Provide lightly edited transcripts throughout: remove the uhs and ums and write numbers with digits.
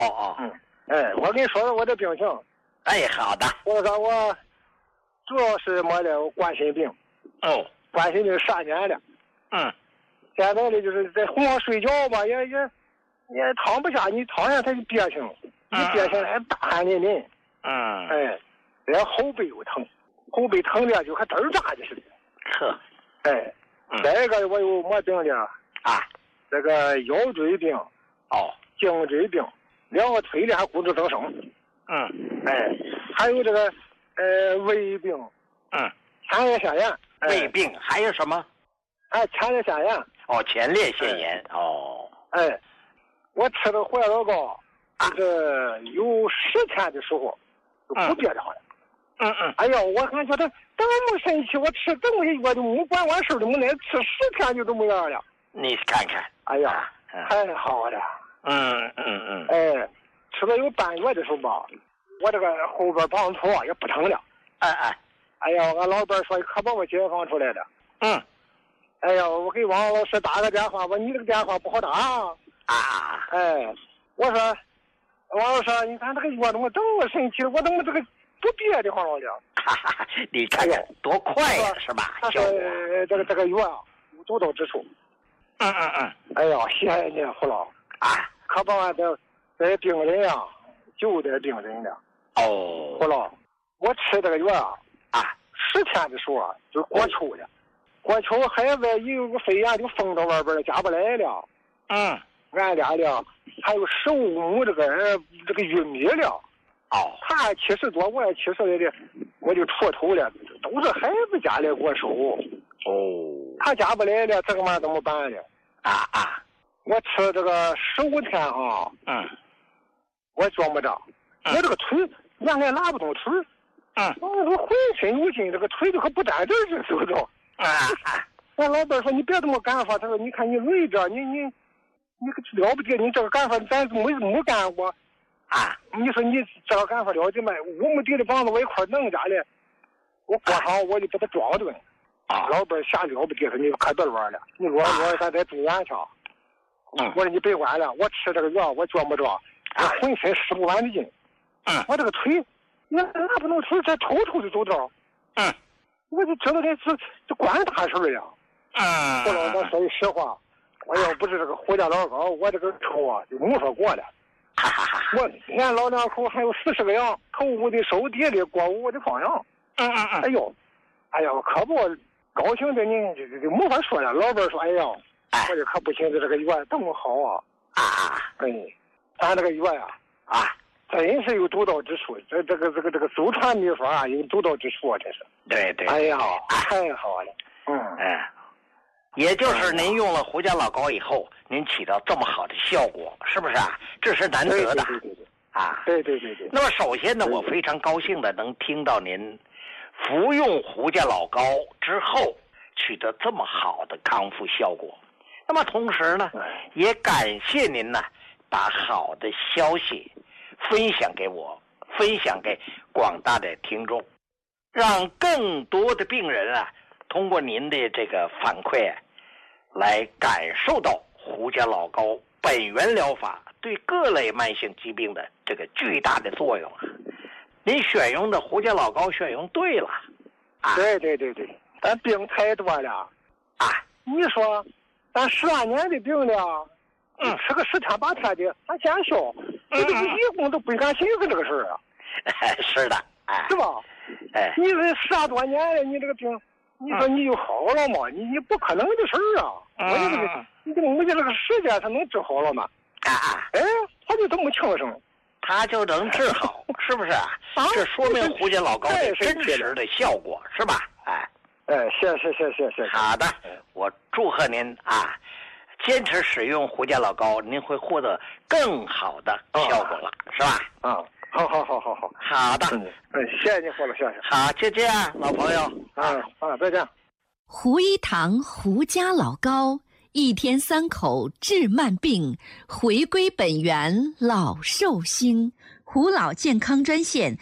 哦哦， 我跟你说说我的病情。 哎，好的。 我说我主要是么的冠心病。 哦， 冠心病3年了。现在呢就是在哄我睡觉吧，也躺不下，你躺下它就憋醒，一憋醒来大汗淋淋。然后后背又疼，后背疼的就和灯扎的似的。 呵。 再一个我有么病的啊？ 这个腰椎病。颈椎病，2个腿里还骨质增生。还有这个胃病。前列腺炎。 胃病还有什么？ 前列腺炎。 前列腺炎。 我吃的胡椒老膏，就是有10天的时候就不憋着了。哎呀，我感觉它这么神奇，我吃这么一个就没管完事的，没来吃10天就这么样了。 你看看， 哎呀，太好了。吃了有半月的时候吧，我这个后边膀突也不疼了。哎呀，俺老板说可把我解放出来了。哎呀，我给王老师打个电话，你这个电话不好打。我说王老师，你看这个药怎么这么神奇，我怎么这个不憋的慌了？ 你看看多快呀，是吧？ 这个药有独到之处。哎呀，谢谢你胡老。可把我这病人呀救的病人了。胡老，我吃这个药10天的时候就过秋了。过秋海外有个肺炎就封到外边了，加不来了。俺俩了还有15亩这个玉米了。他70多，我也70来的，我就出头了，都是孩子家里给我收。他加不来了，这个嘛怎么办呢？我吃这个15天我觉不着，我这个腿原来拉不动腿。我浑身有劲，这个腿就和不沾地似的，知不知道？俺老板说你别这么干法，他说你看你累着，你了不得，你这个干法咱没干过。你说你这个干法了解吗？5亩地的房子我一块弄家里，我过好我就把它装顿。老板瞎了不得，说你可别玩了，你乱咱得住院去。我说你别管了，我吃这个药我觉不着，我浑身使不完的劲。我这个腿你拿不动腿，这抽抽就走道。我就知道这管大事了。后来我说句实话，我要不是这个胡家老高，我这个抽就没法过了。俺老两口还有40个羊，头屋的收地的过屋的放羊。哎呀，可不高兴的呢，就没法说了。老板说，哎呀，我这可不行，这个药这么好咱这个药呀真是有独到之处，这个祖传秘法有独到之处啊，真是。 对。 哎呀，太好了。 也就是您用了胡椒老膏以后，您起到这么好的效果，是不是啊？这是难得的。 对。 那么首先呢，我非常高兴的能听到您服用胡椒老膏之后取得这么好的康复效果。那么同时呢，也感谢您呢，把好的消息分享给我，分享给广大的听众，让更多的病人通过您的这个反馈来感受到胡椒老膏本源疗法对各类慢性疾病的这个巨大的作用您选用的胡椒老膏选用对了。 对，咱病太多了你说咱12年的病了，吃个10天8天的咱见效，这个医工都不敢寻思这个事儿是的， 是吧？你这10多年了，你这个病，你说你就好了吗？你不可能的事儿你这没这个时间，他能治好了吗？他就这么轻松， 他就能治好，是不是这说明胡椒老膏的真实的效果，是吧？谢。好的，我祝贺您坚持使用胡椒老膏，您会获得更好的效果了，是吧？ 好。 好的， 谢谢你，胡老先生。 好，就这样，老朋友。 再见。 胡一堂胡家老膏，1天3口治慢病，回归本源老寿星。胡老健康专线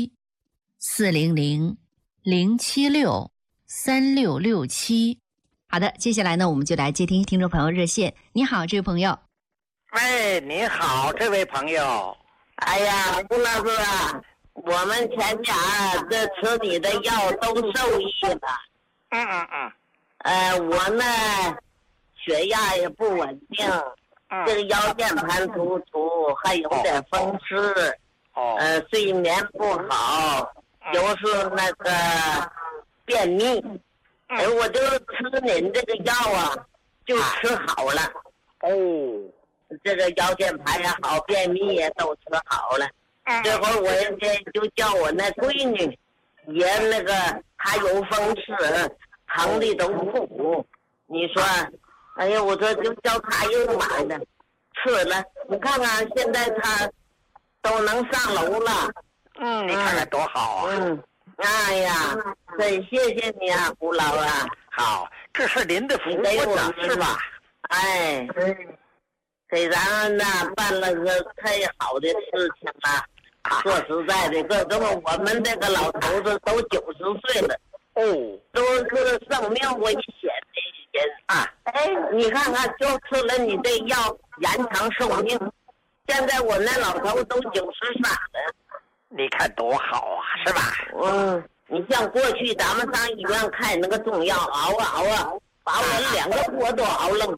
400-076-3667，400-076-3667。 好的，接下来呢，我们就来接听听众朋友热线。你好，这位朋友。 喂，你好，这位朋友。 哎呀，吴老师啊，我们全家这吃你的药都受益了。我呢，血压也不稳定，这个腰间盘突出，还有点风湿。睡眠不好，有时那个便秘。我就吃您这个药啊，就吃好了。这个腰间盘也好，便秘也都吃好了。这会儿我就叫我那闺女，也那个她有风湿，疼的都吐。你说，哎呀，我说就叫她又买的，吃了。你看看现在她都能上楼了。 你看看多好啊！ 哎呀，真谢谢你啊，胡老啊！ 好，这是您的福分呐，是吧？ 哎，给咱呢办了个太好的事情了。说实在的，这么我们这个老头子都90岁了，都是生命危险的人啊！你看看，就吃了你这药，延长寿命。现在我那老头都93了。 你看多好啊，是吧？ 你像过去咱们上医院开那个中药熬啊，把我2个锅都熬愣。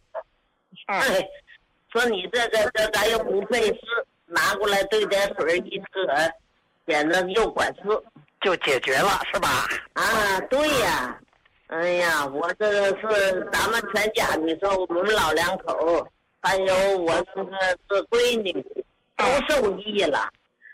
说你这咱又不费事，拿过来兑点水一喝，简直又管事， 就解决了，是吧？ 对呀。哎呀，我这个是咱们全家，你说我们老2口，还有我这闺女，都受益了。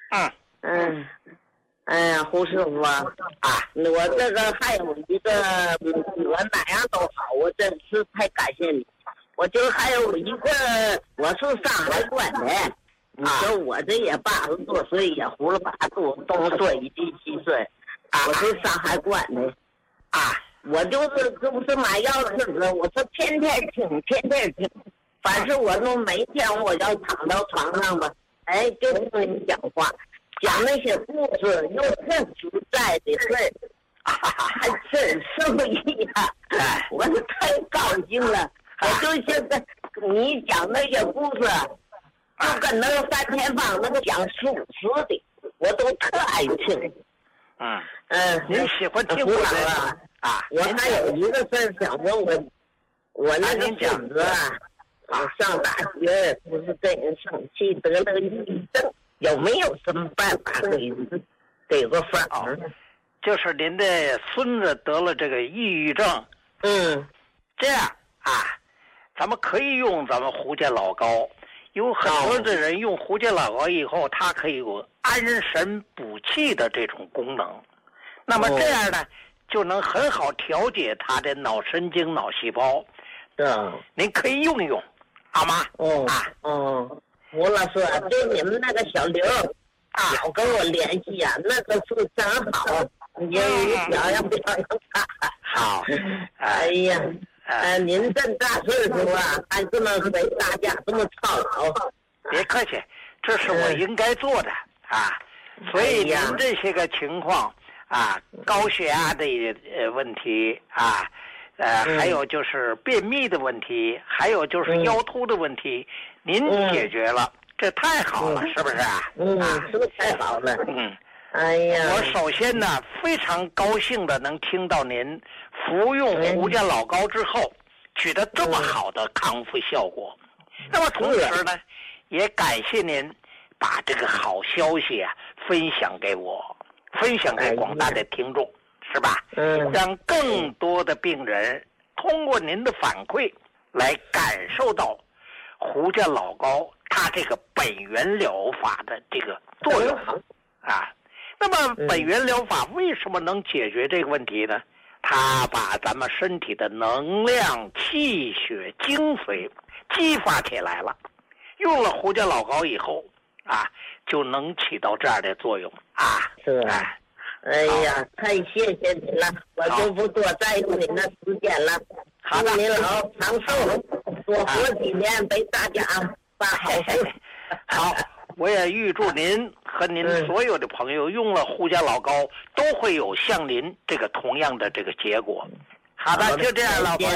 胡师傅啊，我这个还有一个，我哪样都好，我真是太感谢你。我就还有一个，我是上海关的，你说我这也80多岁，也胡了8度，东说一地西说，我是上海关的，我就是这不是买药吃的，我是天天听，反正我都每天我要躺到床上吧，就听你讲话。讲那些故事又特实在的事儿，还真受益啊！我是太高兴了。我就现在你讲那些故事，就跟那个单田芳那个讲书似的，我都特爱听。 您喜欢听故事啊？我还有一个事儿想问我那个孙子上大学不是跟人生气得了个抑郁症。有没有什么办法给个法儿？ 就是您的孙子得了这个抑郁症。这样咱们可以用咱们胡家老膏。有很多的人用胡家老膏以后，它可以有安神补气的这种功能。那么这样呢，就能很好调节他的脑神经、脑细胞。您可以用一用，好吗？ 吴老师，对你们那个小刘老跟我联系呀，那个是真好，你表扬他。 好， 哎呀，您这大岁数啊，还这么为大家这么操劳。 别客气，这是我应该做的所以您这些个情况高血压的问题还有就是便秘的问题，还有就是腰突的问题，您解决了，这太好了，是不是是不是太好了？哎呀， 我首先呢非常高兴的能听到您服用胡家老膏之后取得这么好的康复效果。那么同时呢，也感谢您把这个好消息分享给我，分享给广大的听众。是吧？让更多的病人通过您的反馈来感受到胡家老膏它这个本源疗法的这个作用那么本源疗法为什么能解决这个问题呢？它把咱们身体的能量、气血、精髓激发起来了。用了胡家老膏以后就能起到这样的作用是哎呀，太谢谢你了，我就不多占用您的时间了。祝您老长寿，多活几年，为大家办好事。 好，我也预祝您和您所有的朋友用了胡家老膏都会有像您这个同样的这个结果。好的，就这样，老朋友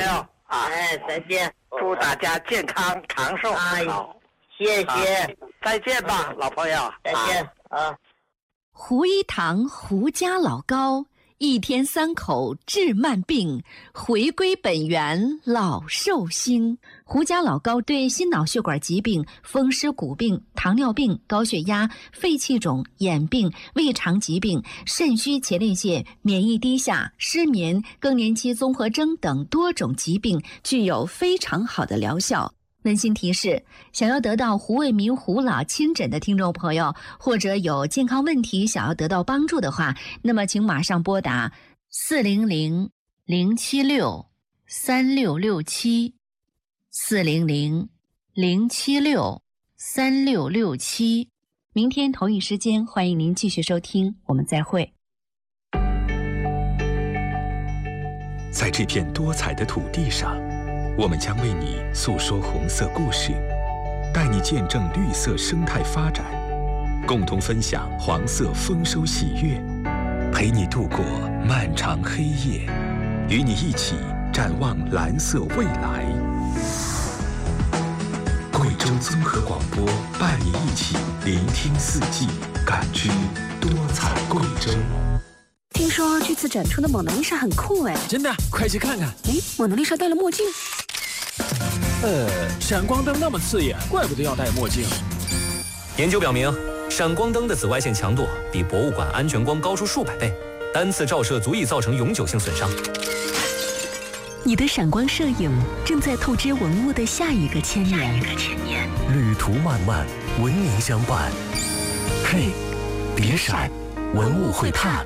啊！ 哎，再见！ 祝大家健康长寿。好， 谢谢。 再见吧，老朋友。 再见啊！ 胡一堂胡家老高，一天3口治慢病，回归本源老寿星。胡家老高对心脑血管疾病、风湿骨病、糖尿病、高血压、肺气肿、眼病、胃肠疾病、肾虚前列腺、免疫低下、失眠、更年期综合征等多种疾病具有非常好的疗效。温馨提示：想要得到胡卫民胡老亲诊的听众朋友，或者有健康问题想要得到帮助的话，那么请马上拨打400-076-3667，400-076-3667。明天同一时间，欢迎您继续收听，我们再会。 在这片多彩的土地上，我们将为你诉说红色故事，带你见证绿色生态发展，共同分享黄色丰收喜悦，陪你度过漫长黑夜，与你一起展望蓝色未来。贵州综合广播伴你一起聆听四季，感知多彩贵州。 听说这次展出的蒙娜丽莎很酷哎！ 真的，快去看看！ 哎，蒙娜丽莎戴了墨镜。 闪光灯那么刺眼，怪不得要戴墨镜。 研究表明，闪光灯的紫外线强度比博物馆安全光高出数百倍，单次照射足以造成永久性损伤。 你的闪光摄影正在透支文物的下一个千年。 旅途漫漫，文明相伴。嘿，别闪，文物会探。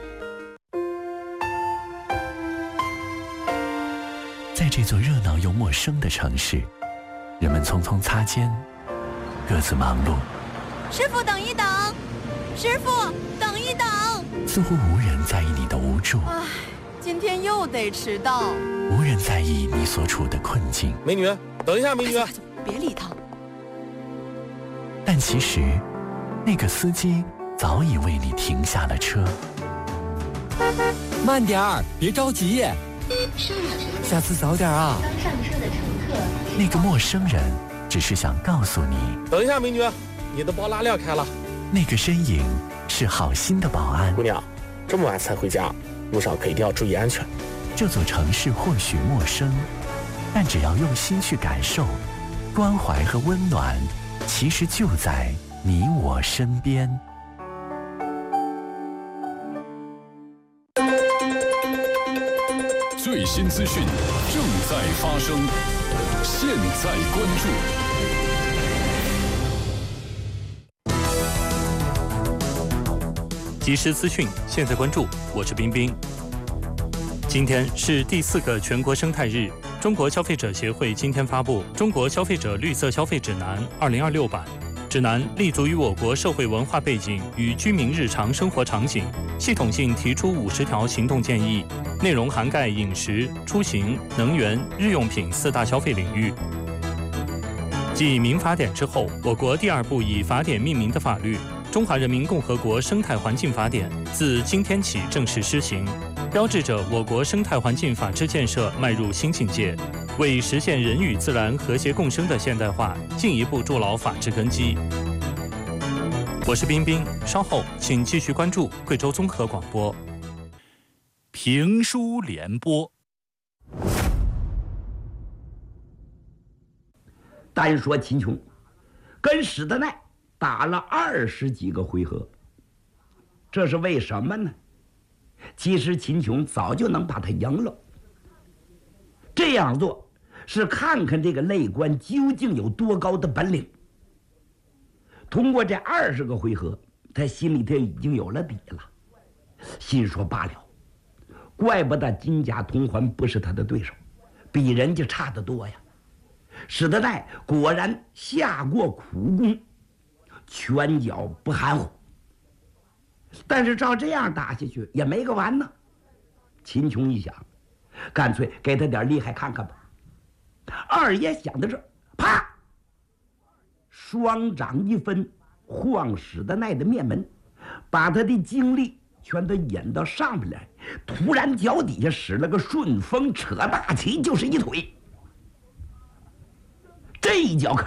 在这座热闹又陌生的城市，人们匆匆擦肩，各自忙碌。 师傅，等一等！师傅，等一等！ 似乎无人在意你的无助。 唉，今天又得迟到。 无人在意你所处的困境。 美女，等一下，美女！ 别理他。 但其实，那个司机早已为你停下了车。 慢点儿，别着急。下次早点啊！ 刚上车的乘客， 那个陌生人只是想告诉你， 等一下，美女，你的包拉链开了。 那个身影是好心的保安。 姑娘，这么晚才回家，路上可一定要注意安全。 这座城市或许陌生，但只要用心去感受，关怀和温暖其实就在你我身边。 最新资讯正在发生，现在关注。即时资讯，现在关注，我是冰冰。今天是第4个全国生态日，中国消费者协会今天发布《中国消费者绿色消费指南2026版》。指南立足于我国社会文化背景与居民日常生活场景，系统性提出50条行动建议，内容涵盖饮食、出行、能源、日用品4大消费领域。继民法典之后，我国第2部以法典命名的法律《中华人民共和国生态环境法典》自今天起正式施行，标志着我国生态环境法治建设迈入新境界，为实现人与自然和谐共生的现代化进一步筑牢法治根基。我是冰冰，稍后请继续关注贵州综合广播评书联播。 单说秦琼跟史德奈打了20几个回合，这是为什么呢？其实秦琼早就能把他赢了。这样做是看看这个内官究竟有多高的本领。通过这20个回合，他心里头已经有了底了，心说罢了，怪不得金甲铜环不是他的对手，比人家差得多呀。史德奈果然下过苦功，拳脚不含糊。但是照这样打下去也没个完呢。秦琼一想，干脆给他点厉害看看吧。二爷想的是，啪，双掌一分，晃史德奈的面门，把他的精力全都引到上边来。突然脚底下使了个顺风扯大旗，就是一腿， 一脚可